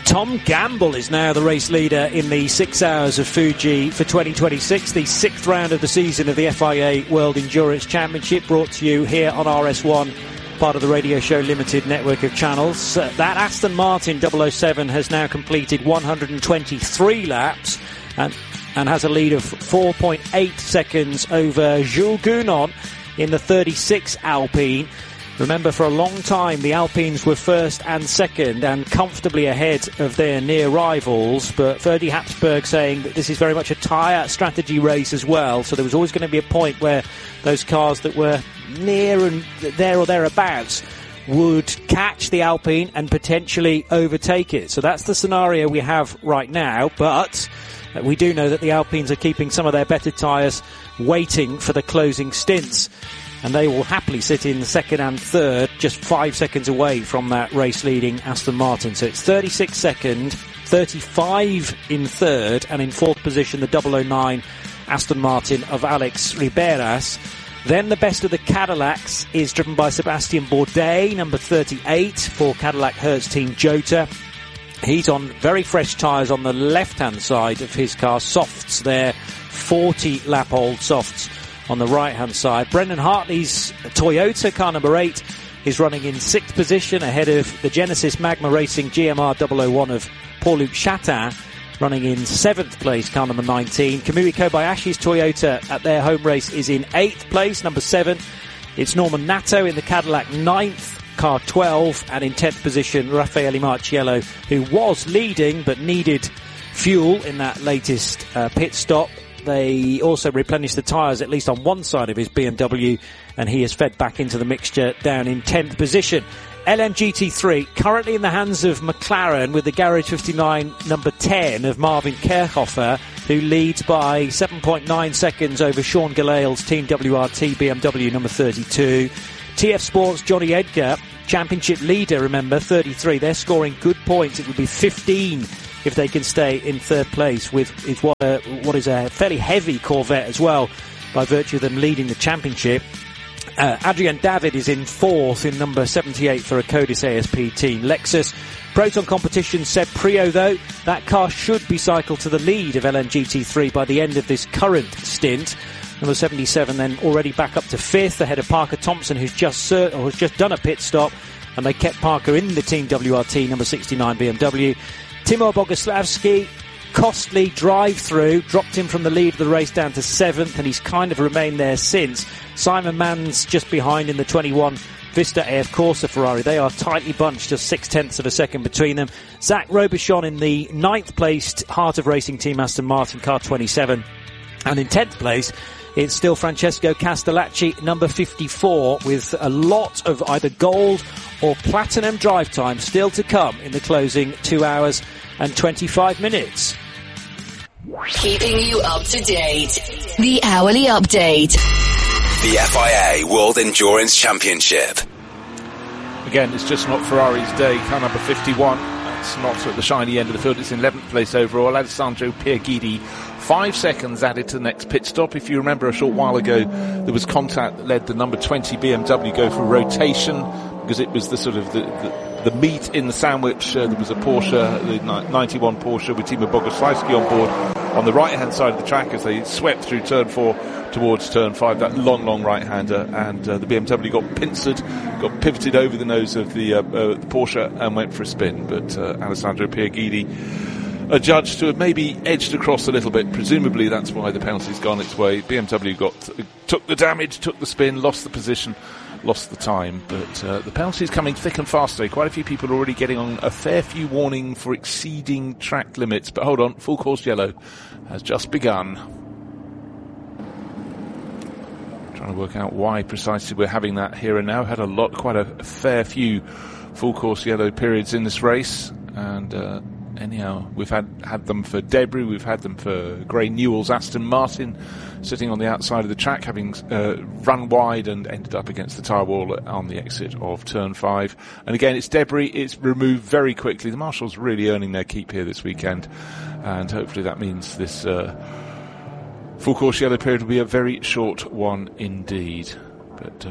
Tom Gamble is now the race leader in the 6 Hours of Fuji for 2026, the 6th round of the season of the FIA World Endurance Championship, brought to you here on RS1, part of the Radio Show Limited network of channels. That Aston Martin 007 has now completed 123 laps and has a lead of 4.8 seconds over Jules Gounon in the 36 Alpine. Remember, for a long time, the Alpines were first and second and comfortably ahead of their near rivals. But Ferdy Habsburg saying that this is very much a tyre strategy race as well. So there was always going to be a point where those cars that were near and there or thereabouts would catch the Alpine and potentially overtake it. So that's the scenario we have right now. But we do know that the Alpines are keeping some of their better tyres waiting for the closing stints. And they will happily sit in second and third, just 5 seconds away from that race-leading Aston Martin. So it's 36 second, 35 in third, and in fourth position, the 009 Aston Martin of Alex Riberas. Then the best of the Cadillacs is driven by Sebastian Bourdais, number 38, for Cadillac Hertz Team Jota. He's on very fresh tyres on the left-hand side of his car, softs there, 40-lap-old softs on the right-hand side. Brendan Hartley's Toyota car number 8 is running in 6th position ahead of the Genesis Magma Racing GMR 001 of Paul-Luc Chatin, running in 7th place, car number 19. Kamui Kobayashi's Toyota at their home race is in 8th place, number 7. It's Norman Nato in the Cadillac 9th, car 12, and in 10th position, Raffaele Marciello, who was leading but needed fuel in that latest pit stop. They also replenished the tyres at least on one side of his BMW, and he is fed back into the mixture down in 10th position. LMGT3 currently in the hands of McLaren with the Garage 59 number 10 of Marvin Kerchhofer, who leads by 7.9 seconds over Sean Gallale's Team WRT BMW number 32. TF Sports Johnny Edgar, championship leader, remember, 33. They're scoring good points. It would be 15 if they can stay in third place with what is a fairly heavy Corvette as well, by virtue of them leading the championship. Adrian David is in fourth in number 78 for a Codis ASP team. Lexus Proton Competition Seb Prio, though, that car should be cycled to the lead of LMGT3 by the end of this current stint. Number 77 then already back up to fifth ahead of Parker Thompson, who's just done a pit stop, and they kept Parker in the Team WRT number 69 BMW. Timur Boguslavski, costly drive-through, dropped him from the lead of the race down to 7th, and he's kind of remained there since. Simon Mann's just behind in the 21 Vista AF Corsa Ferrari. They are tightly bunched, just 0.6 of a second between them. Zach Robichon in the 9th placed Heart of Racing Team Aston Martin, car 27. And in 10th place, it's still Francesco Castellacci, number 54, with a lot of either gold or platinum drive time still to come in the closing 2 hours and 25 minutes. Keeping you up to date. The Hourly Update. The FIA World Endurance Championship. Again, it's just not Ferrari's day. Car number 51. That's not at the shiny end of the field. It's in 11th place overall. Alessandro Pierguidi, 5 seconds added to the next pit stop. If you remember, a short while ago, there was contact that led the number 20 BMW go for rotation, because it was the sort of the meat in the sandwich. There was a Porsche, the 91 Porsche with Timo Boguslavski on board on the right-hand side of the track as they swept through turn 4 towards turn 5, that long right-hander, and the BMW got pincered, got pivoted over the nose of the Porsche and went for a spin. But Alessandro Pierguidi, adjudged to have maybe edged across a little bit. Presumably that's why the penalty's gone its way. BMW took the damage, took the spin, lost the position, lost the time. But the penalty's coming thick and fast today. Quite a few people are already getting on a fair few warning for exceeding track limits. But hold on, full course yellow has just begun. Trying to work out why precisely we're having that here and now. Had quite a fair few full course yellow periods in this race, and anyhow, we've had them for Debris, we've had them for Gray Newell's Aston Martin, sitting on the outside of the track, having run wide and ended up against the tyre wall on the exit of turn 5. And again, it's Debris, it's removed very quickly. The Marshals really earning their keep here this weekend, and hopefully that means this full course yellow period will be a very short one indeed. But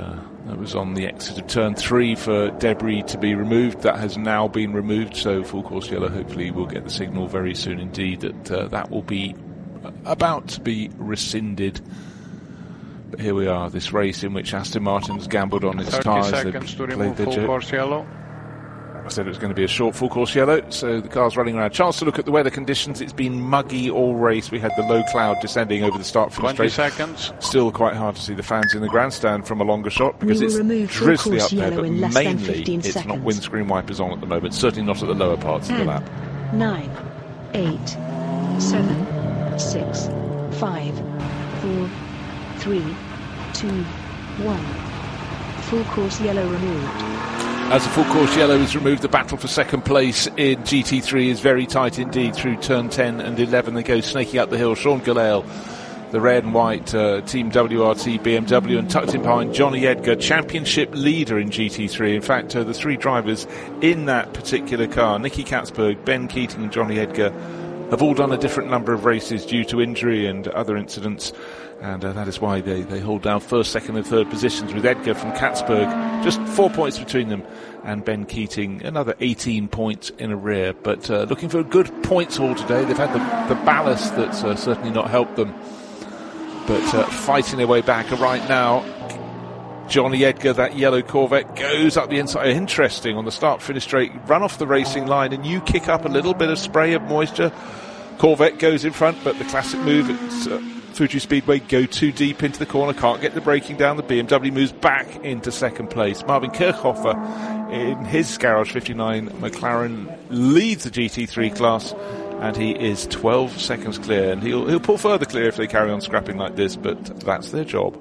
That was on the exit of turn 3 for debris to be removed. That has now been removed, so full course yellow. Hopefully we'll get the signal very soon indeed that that will be about to be rescinded. But here we are, this race in which Aston Martin's gambled on its tyres. 30 seconds to remove full course yellow. I said it was going to be a short full course yellow, so the car's running around. Chance to look at the weather conditions. It's been muggy all race. We had the low cloud descending over the start from 20 straight. seconds. Still quite hard to see the fans in the grandstand from a longer shot because it's drizzly up there, but mainly it's not windscreen wipers on at the moment. Certainly not at the lower parts of the lap. 9, 8, 7, 6, 5, 4, 3, 2, 1. Full course yellow removed. As the full course yellow is removed, the battle for second place in GT3 is very tight indeed through turn 10 and 11. They go snaking up the hill. Sean Gelael, the red and white Team WRT BMW, and tucked in behind Johnny Edgar, championship leader in GT3. In fact, the three drivers in that particular car, Nicky Katzberg, Ben Keating and Johnny Edgar, have all done a different number of races due to injury and other incidents. And that is why they hold down first, second and third positions, with Edgar from Katzberg just 4 points between them, and Ben Keating another 18 points in a rear. But looking for a good points haul today. They've had the ballast that's certainly not helped them, but fighting their way back. And right now, Johnny Edgar, that yellow Corvette, goes up the inside. Interesting, on the start-finish straight, run off the racing line and you kick up a little bit of spray of moisture. Corvette goes in front, but the classic move at Fuji Speedway, go too deep into the corner, can't get the braking down. The BMW moves back into second place. Marvin Kirchhofer in his Garage 59 McLaren leads the GT3 class, and he is 12 seconds clear, and he'll pull further clear if they carry on scrapping like this, but that's their job.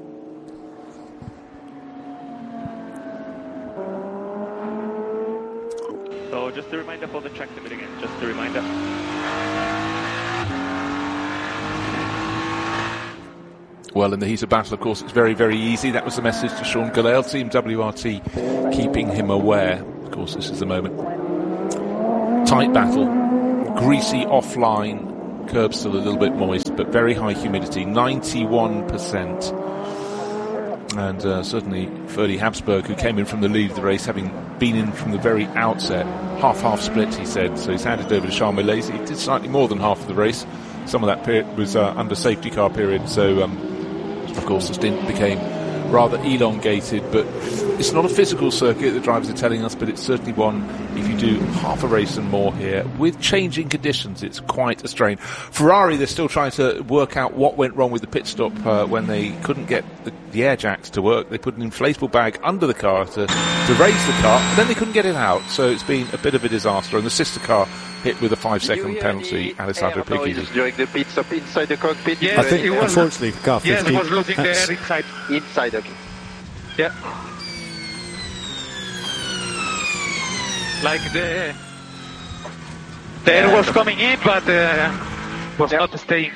So just a reminder for the track limit again, just a reminder. Well, in the heat of battle, of course, it's very, very easy. That was the message to Sean Gelael, Team WRT, keeping him aware. Of course, this is the moment. Tight battle, greasy offline, curb still a little bit moist, but very high humidity, 91%. And certainly Ferdy Habsburg, who came in from the lead of the race, having been in from the very outset, half-half split, he said. So he's handed over to Charles Milesi. He did slightly more than half of the race. Some of that period was under safety car period, so of course the stint became rather elongated, but it's not a physical circuit, the drivers are telling us, but it's certainly one, if you do half a race and more here, with changing conditions, it's quite a strain. Ferrari, they're still trying to work out what went wrong with the pit stop when they couldn't get the air jacks to work. They put an inflatable bag under the car to raise the car, but then they couldn't get it out, so it's been a bit of a disaster, and the sister car hit with a 5-second penalty, Alessandro Piechini. During the pit stop inside the cockpit? Yeah, I think, unfortunately, for car 50... Yes, it was losing the air inside. Inside, okay. Yeah. Like the air was coming in, but was not staying.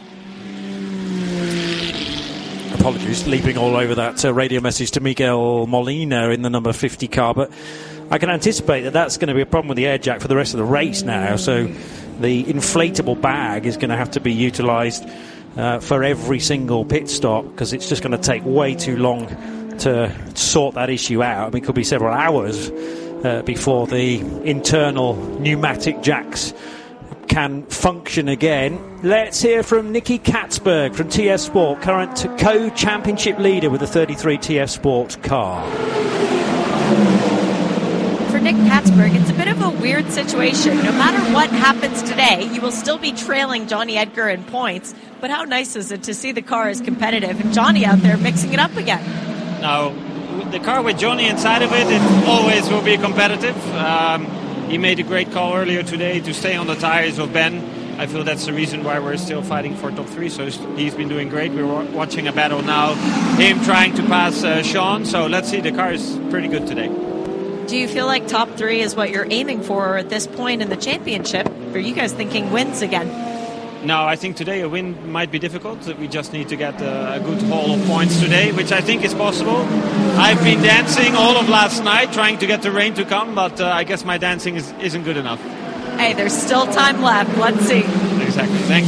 Apologies, leaping all over that radio message to Miguel Molina in the number 50 car, but I can anticipate that that's going to be a problem with the air jack for the rest of the race now, so the inflatable bag is going to have to be utilised for every single pit stop, because it's just going to take way too long to sort that issue out. I mean, it could be several hours before the internal pneumatic jacks can function again. Let's hear from Nicky Katzberg from TF Sport, current co-championship leader with the 33 TF Sport car. For Nick Katzberg, it's a bit of a weird situation. No matter what happens today, you will still be trailing Johnny Edgar in points. But how nice is it to see the car is competitive and Johnny out there mixing it up again? Now, the car with Johnny inside of it always will be competitive. He made a great call earlier today to stay on the tires of Ben. I feel that's the reason why we're still fighting for top 3. So he's been doing great. We're watching a battle now, him trying to pass Sean. So let's see, the car is pretty good today. Do you feel like top 3 is what you're aiming for at this point in the championship? Or are you guys thinking wins again? No, I think today a win might be difficult. We just need to get a good haul of points today, which I think is possible. I've been dancing all of last night trying to get the rain to come, but I guess my dancing isn't good enough. Hey, there's still time left. Let's see. Exactly. Thank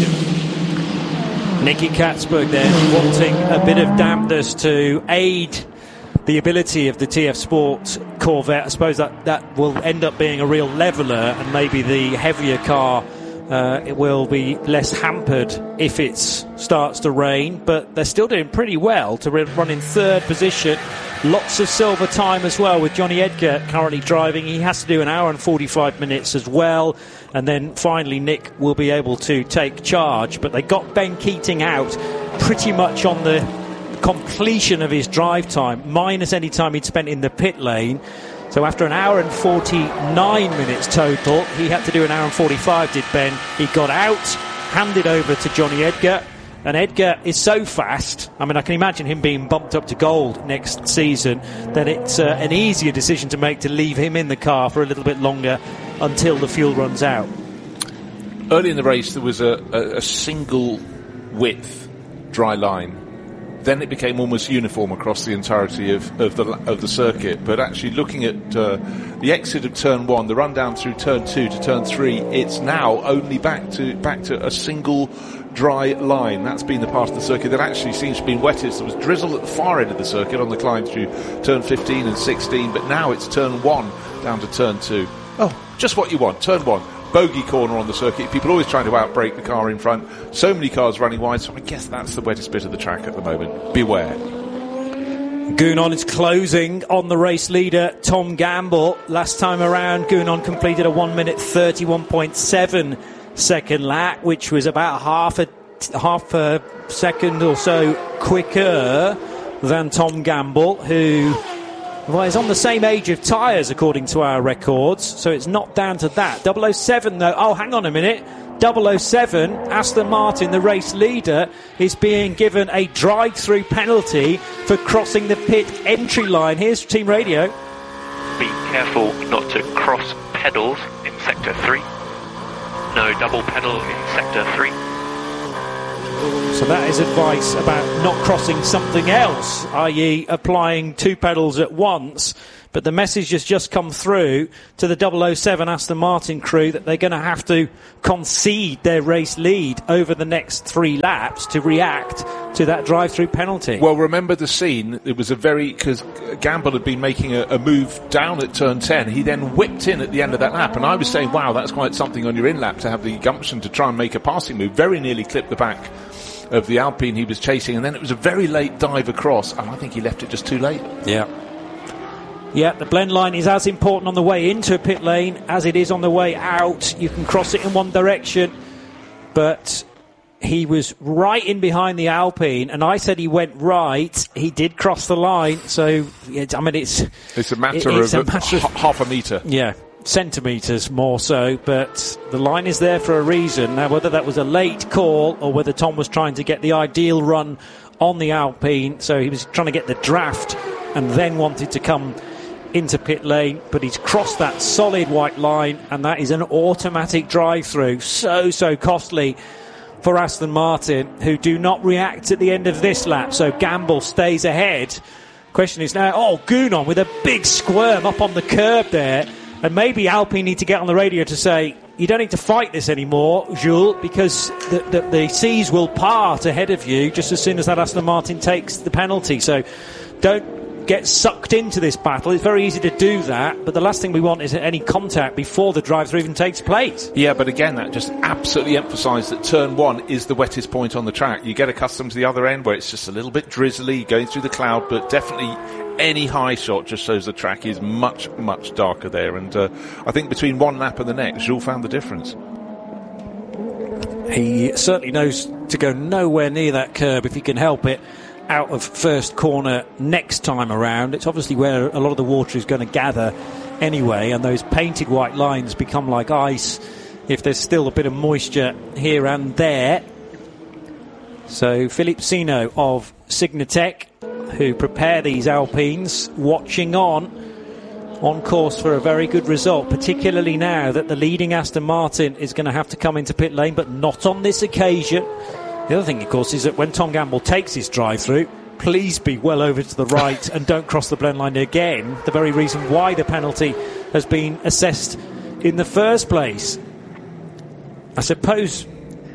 you. Nicky Katzberg there wanting a bit of dampness to aid the ability of the TF Sport Corvette. I suppose that will end up being a real leveller, and maybe the heavier car it will be less hampered if it starts to rain, but they're still doing pretty well to run in third position. Lots of silver time as well, with Johnny Edgar currently driving. He has to do an hour and 45 minutes as well, and then finally Nick will be able to take charge. But they got Ben Keating out pretty much on the completion of his drive time, minus any time he'd spent in the pit lane. So after an hour and 49 minutes total, he had to do an hour and 45, did Ben. He got out, handed over to Johnny Edgar, and Edgar is so fast, I mean, I can imagine him being bumped up to gold next season, that it's an easier decision to make to leave him in the car for a little bit longer until the fuel runs out. Early in the race, there was a single width dry line. Then it became almost uniform across the entirety of the circuit. But actually, looking at the exit of turn 1, the run down through turn 2 to turn 3, it's now only back to a single dry line. That's been the part of the circuit that actually seems to be wettest. There was drizzle at the far end of the circuit on the climb through turn 15 and 16, but now it's turn 1 down to turn 2. Oh, just what you want. Turn 1. Bogey corner on the circuit. People always trying to outbrake the car in front. So many cars running wide, so I guess that's the wettest bit of the track at the moment. Beware. Gounon is closing on the race leader, Tom Gamble. Last time around, Gounon completed a 1 minute 31.7 second lap, which was about half a second or so quicker than Tom Gamble, who is on the same age of tyres according to our records, so it's not down to that. 007 though, oh hang on a minute, 007, Aston Martin, the race leader, is being given a drive-through penalty for crossing the pit entry line. Here's team radio. Be careful not to cross pedals in sector 3. No double pedal in sector 3. So that is advice about not crossing something else, i.e. applying 2 pedals at once. But the message has just come through to the 007 Aston Martin crew that they're going to have to concede their race lead over the next 3 laps to react to that drive-through penalty. Well, remember the scene. It was because Gamble had been making a move down at turn 10. He then whipped in at the end of that lap, and I was saying, wow, that's quite something on your in-lap to have the gumption to try and make a passing move. Very nearly clipped the back of the Alpine he was chasing, and then it was a very late dive across, and I think he left it just too late. Yeah, the blend line is as important on the way into a pit lane as it is on the way out. You can cross it in one direction, but he was right in behind the Alpine, and I said he went right. He did cross the line, so it's a matter of half a metre. Yeah, centimetres more so, but the line is there for a reason. Now, whether that was a late call or whether Tom was trying to get the ideal run on the Alpine, so he was trying to get the draft and then wanted to come into pit lane, but he's crossed that solid white line, and that is an automatic drive-through. So costly for Aston Martin, who do not react at the end of this lap. So Gamble stays ahead. Question is now, Gounon with a big squirm up on the curb there, and maybe Alpine need to get on the radio to say, you don't need to fight this anymore, Jules, because the seas will part ahead of you just as soon as that Aston Martin takes the penalty. So don't get sucked into this battle. It's very easy to do that, but the last thing we want is any contact before the drive-through even takes place. Yeah, but again, that just absolutely emphasised that turn 1 is the wettest point on the track. You get accustomed to the other end where it's just a little bit drizzly, going through the cloud, but definitely any high shot just shows the track is much, much darker there. And I think between one lap and the next, Jules found the difference. He certainly knows to go nowhere near that curb if he can help it out of first corner next time around. It's obviously where a lot of the water is going to gather anyway, and those painted white lines become like ice if there's still a bit of moisture here and there. So Philippe Sino of Signatech, who prepare these Alpines, watching on course for a very good result, particularly now that the leading Aston Martin is going to have to come into pit lane, but not on this occasion. The other thing, of course, is that when Tom Gamble takes his drive-through, please be well over to the right and don't cross the blend line again. The very reason why the penalty has been assessed in the first place. I suppose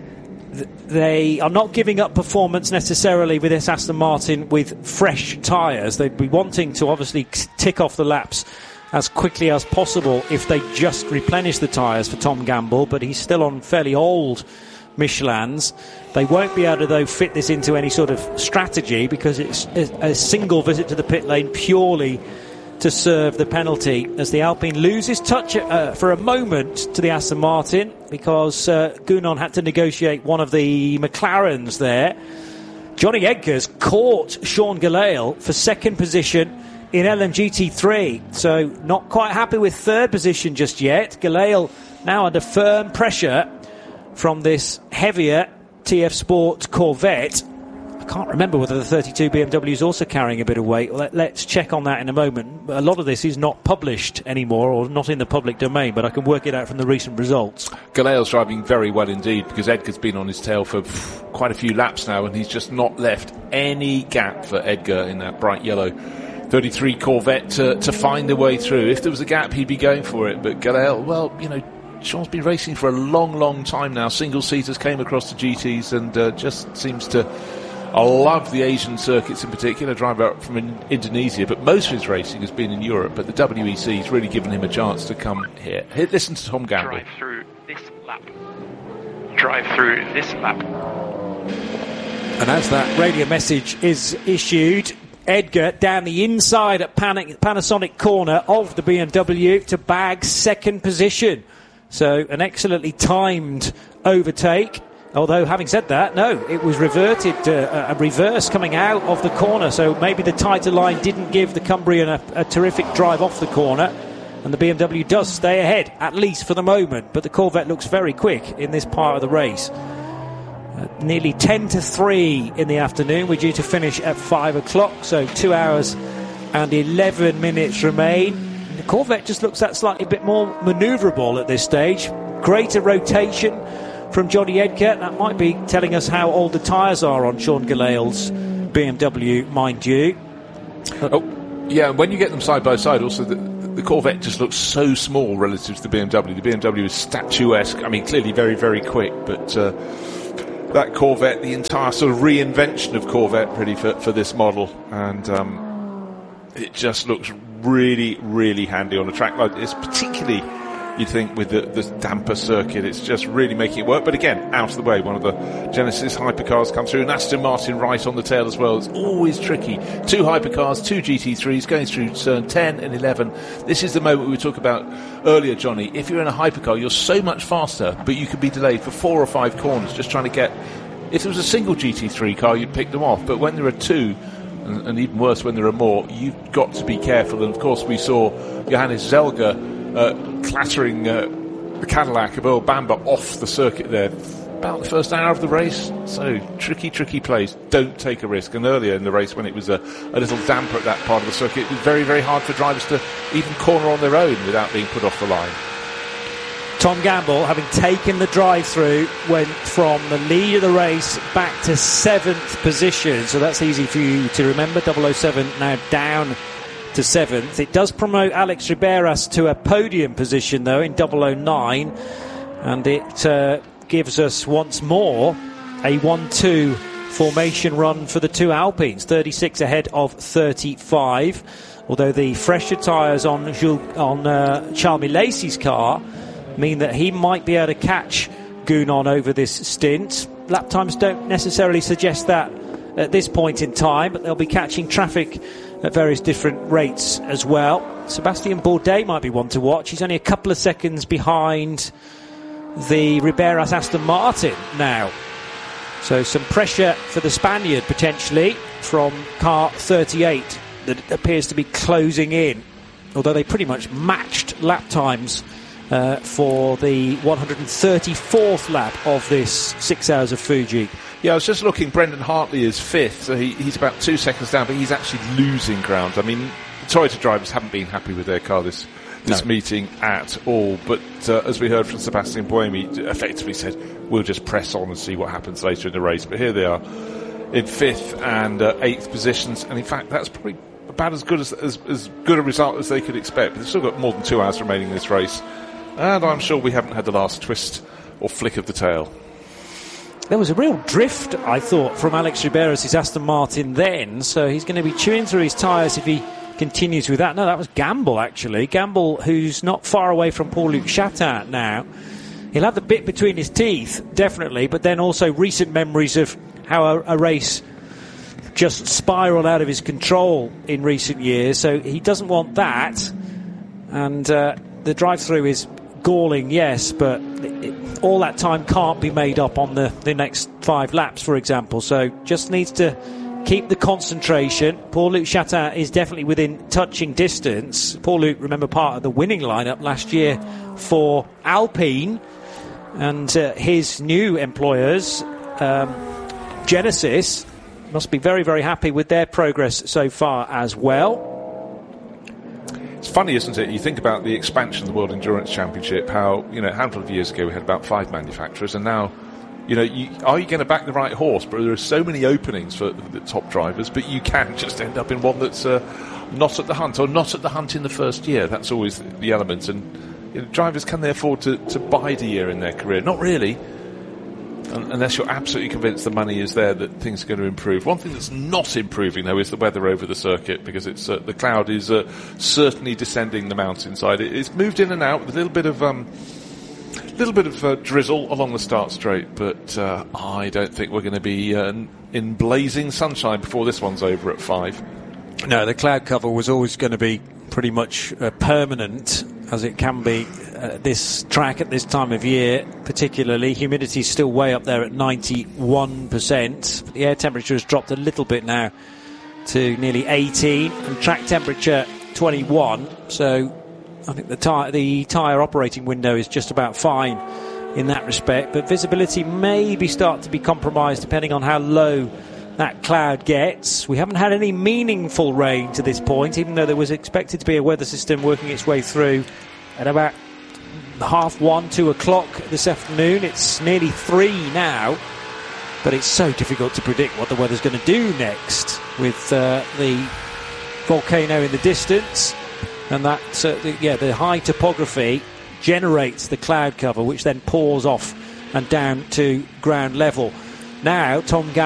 they are not giving up performance necessarily with this Aston Martin with fresh tyres. They'd be wanting to obviously tick off the laps as quickly as possible if they just replenish the tyres for Tom Gamble, but he's still on fairly old Michelins. They won't be able to, though, fit this into any sort of strategy because it's a single visit to the pit lane purely to serve the penalty as the Alpine loses touch for a moment to the Aston Martin because Gounon had to negotiate one of the McLarens there. Johnny Edgar's caught Sean Gelael for second position in LMGT3, so not quite happy with third position just yet. Gelael now under firm pressure from this heavier TF Sport Corvette. I can't remember whether the 32 BMW is also carrying a bit of weight. Let's check on that in a moment. A lot of this is not published anymore or not in the public domain, but I can work it out from the recent results. Galael's driving very well indeed because Edgar's been on his tail for quite a few laps now and he's just not left any gap for Edgar in that bright yellow 33 Corvette to find a way through. If there was a gap, he'd be going for it, but Gelael, well, you know, Sean's been racing for a long time now. Single-seaters came across the GTs and just seems to love the Asian circuits in particular, driving out from Indonesia, but most of his racing has been in Europe, but the WEC has really given him a chance to come here. Listen to Tom Gamble. Drive through this lap. Drive through this lap. And as that radio message is issued, Edgar down the inside at Panasonic corner of the BMW to bag second position. So an excellently timed overtake. Although, having said that, no, it was reverted, a reverse coming out of the corner. So maybe the tighter line didn't give the Cumbrian a terrific drive off the corner. And the BMW does stay ahead, at least for the moment. But the Corvette looks very quick in this part of the race. Nearly 10-3 in the afternoon. We're due to finish at 5 o'clock. So 2 hours and 11 minutes remain. The Corvette just looks that slightly bit more manoeuvrable at this stage. Greater rotation from Johnny Edgar. That might be telling us how old the tyres are on Sean Gelael's BMW, mind you. Yeah, when you get them side by side, also the Corvette just looks so small relative to the BMW. The BMW is statuesque. I mean, clearly very, very quick, but that Corvette, the entire sort of reinvention of Corvette really for this model, and it just looks really, really handy on a track like this, particularly you'd think with the damper circuit. It's just really making it work. But again, out of the way, one of the Genesis hypercars come through, and Aston Martin right on the tail as well. It's always tricky. 2 hypercars, 2 GT3s going through turn 10 and 11. This is the moment we were talking about earlier, Johnny. If you're in a hypercar, you're so much faster, but you could be delayed for 4 or 5 corners just trying to get... If there was a single GT3 car, you'd pick them off. But when there are 2, and even worse when there are more, you've got to be careful. And of course we saw Johannes Zelger clattering the Cadillac of Earl Bamber off the circuit there about the first hour of the race. So tricky place. Don't take a risk. And earlier in the race, when it was a little damper at that part of the circuit, it was very, very hard for drivers to even corner on their own without being put off the line. Tom Gamble, having taken the drive-through, went from the lead of the race back to 7th position. So that's easy for you to remember. 007 now down to 7th. It does promote Alex Riberas to a podium position, though, in 009. And it gives us once more a 1-2 formation run for the 2 Alpines. 36 ahead of 35. Although the fresher tyres on Charles Lacey's car mean that he might be able to catch Gounon over this stint. Lap times don't necessarily suggest that at this point in time, but they'll be catching traffic at various different rates as well. Sebastian Bourdais might be one to watch. He's only a couple of seconds behind the Riberas Aston Martin now. So some pressure for the Spaniard potentially from car 38 that appears to be closing in, although they pretty much matched lap times for the 134th lap of this 6 hours of Fuji. Yeah, I was just looking. Brendan Hartley is 5th, so he's about 2 seconds down, but he's actually losing ground. I mean, the Toyota drivers haven't been happy with their car this meeting at all, but as we heard from Sebastian Buemi, effectively said, we'll just press on and see what happens later in the race. But here they are in 5th and 8th positions, and in fact, that's probably about as good as good a result as they could expect. But they've still got more than 2 hours remaining in this race. And I'm sure we haven't had the last twist or flick of the tail. There was a real drift, I thought, from Alex Riberos' Aston Martin then, so he's going to be chewing through his tyres if he continues with that. No, that was Gamble, actually. Gamble, who's not far away from Paul-Luc Chatin now. He'll have the bit between his teeth, definitely, but then also recent memories of how a race just spiraled out of his control in recent years, so he doesn't want that. And the drive-through is galling, yes, but all that time can't be made up on the next 5 laps, for example, so just needs to keep the concentration. Paul-Luc Chatin is definitely within touching distance. Paul-Luc, remember, part of the winning lineup last year for Alpine, and his new employers, Genesis, must be very, very happy with their progress so far as well. It's funny, isn't it? You think about the expansion of the World Endurance Championship, how, a handful of years ago we had about 5 manufacturers, and now, are you going to back the right horse? But there are so many openings for the top drivers, but you can just end up in one that's not at the hunt, or not at the hunt in the first year. That's always the element. And drivers, can they afford to bide a year in their career? Not really. Unless you're absolutely convinced the money is there that things are going to improve. One thing that's not improving, though, is the weather over the circuit, because it's the cloud is certainly descending the mountainside. It's moved in and out with a little bit of drizzle along the start straight, but I don't think we're going to be in blazing sunshine before this one's over at 5. No, the cloud cover was always going to be pretty much permanent, as it can be this track at this time of year, particularly. Humidity is still way up there at 91%. But the air temperature has dropped a little bit now to nearly 18, and track temperature 21. So I think the tyre operating window is just about fine in that respect. But visibility maybe start to be compromised depending on how low that cloud gets. We haven't had any meaningful rain to this point, even though there was expected to be a weather system working its way through at about 1:30, 2 o'clock this afternoon. It's nearly 3 now, but it's so difficult to predict what the weather's going to do next with the volcano in the distance, and that the high topography generates the cloud cover, which then pours off and down to ground level. Now Tom